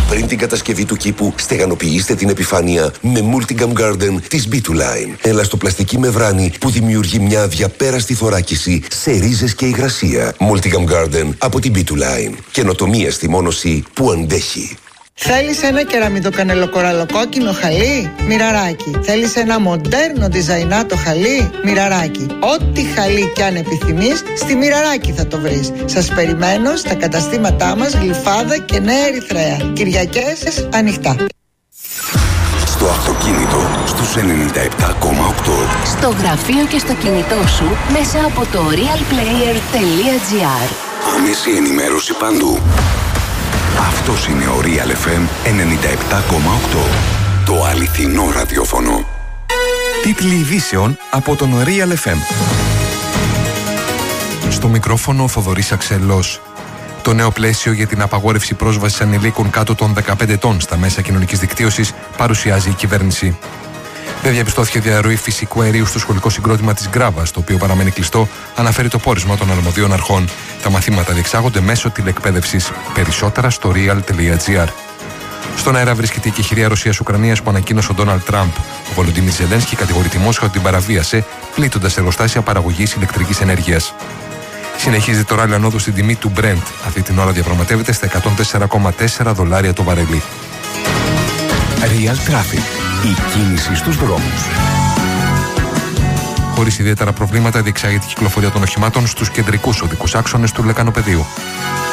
Πριν την κατασκευή του κήπου, στεγανοποιήστε την επιφάνεια με Multicam Garden της B2Line. Ελαστοπλαστική μεμβράνη που δημιουργεί μια αδιαπέραστη θωράκιση σε ρίζες και υγρασία. Multicam Garden από την B2Line. Καινοτομία στη μόνωση που αντέχει. Θέλεις ένα κεραμιδοκανελοκοραλοκόκκινο χαλί? Μοιραράκι. Θέλεις ένα μοντέρνο διζαϊνάτο χαλί? Μοιραράκι. Ό,τι χαλί κι αν επιθυμείς, στη Μοιραράκι θα το βρεις. Σας περιμένω στα καταστήματά μας Γλυφάδα και Νέα Ερυθρέα. Κυριακές ανοιχτά. Στο αυτοκίνητο στους 97,8. Στο γραφείο και στο κινητό σου μέσα από το realplayer.gr. Άμεση ενημέρωση παντού. Αυτός είναι ο Real FM 97,8. Το αληθινό ραδιόφωνο. Τίτλοι ειδήσεων από τον Real FM. Στο μικρόφωνο ο Θοδωρής Αξελός. Το νέο πλαίσιο για την απαγόρευση πρόσβασης ανηλίκων κάτω των 15 ετών στα μέσα κοινωνικής δικτύωσης παρουσιάζει η κυβέρνηση. Δεν διαπιστώθηκε διαρροή φυσικού αερίου στο σχολικό συγκρότημα της Γκράβας, το οποίο παραμένει κλειστό, αναφέρει το πόρισμα των αρμοδίων αρχών. Τα μαθήματα διεξάγονται μέσω τηλεκπαίδευσης. Περισσότερα στο real.gr. Στον αέρα βρίσκεται η κεχηρία Ρωσίας-Ουκρανίας που ανακοίνωσε ο Ντόναλντ Τραμπ. Ο Βολοντίμιρ Ζελένσκι κατηγορεί τη Μόσχα ότι την παραβίασε, πλήττοντας εργοστάσια παραγωγής ηλεκτρικής ενέργειας. Συνεχίζει το ράλι ανόδου στην τιμή του Brent. Αυτή την ώρα διαπραγματεύεται στα $104,4 το βαρέλι. Real Traffic. Η κίνηση στους δρόμους. Χωρίς ιδιαίτερα προβλήματα διεξάγεται η κυκλοφορία των οχημάτων στους κεντρικούς οδικούς άξονες του Λεκανοπεδίου.